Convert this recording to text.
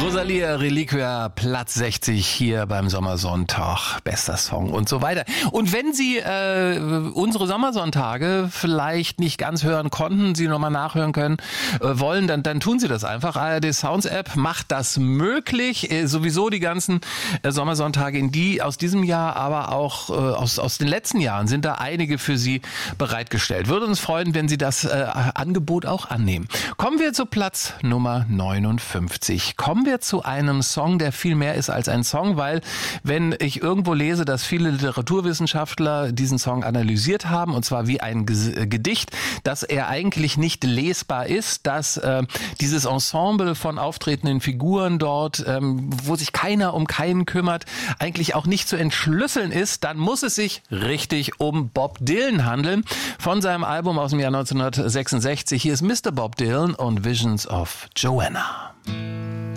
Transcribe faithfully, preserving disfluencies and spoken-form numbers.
Rosalia Reliquia, Platz sechzig hier beim Sommersonntag, bester Song und so weiter. Und wenn Sie äh, unsere Sommersonntage vielleicht nicht ganz hören konnten, Sie nochmal nachhören können, äh, wollen, dann, dann tun Sie das einfach. A R D Sounds App macht das möglich. Äh, sowieso die ganzen äh, Sommersonntage in die aus diesem Jahr, aber auch äh, aus, aus den letzten Jahren sind da einige für Sie bereitgestellt. Würde uns freuen, wenn Sie das äh, Angebot auch annehmen. Kommen wir zu Platz Nummer neunundfünfzig. Kommen wir zu einem Song, der viel mehr ist als ein Song, weil wenn ich irgendwo lese, dass viele Literaturwissenschaftler diesen Song analysiert haben, und zwar wie ein Gedicht, dass er eigentlich nicht lesbar ist, dass äh, dieses Ensemble von auftretenden Figuren dort, ähm, wo sich keiner um keinen kümmert, eigentlich auch nicht zu entschlüsseln ist, dann muss es sich richtig um Bob Dylan handeln. Von seinem Album aus dem Jahr neunzehnhundertsechsundsechzig. Hier ist Mister Bob Dylan und Visions of Joanna.